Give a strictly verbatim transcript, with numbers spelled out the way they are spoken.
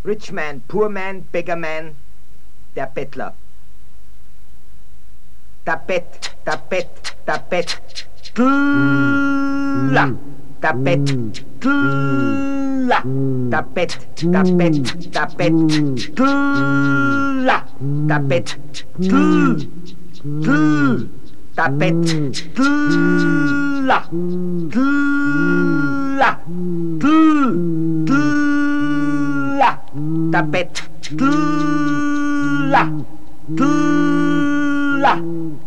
Rich man, poor man, beggar man, der Bettler. Tapet, Tapet, Tapet, Tla, Tapet, Tla, Tapet, Tapet, Tapet, Tla, Tapet, Tl, Tl, Tapet, Tla, Tla, Tl, Tla, Tapet, Tl.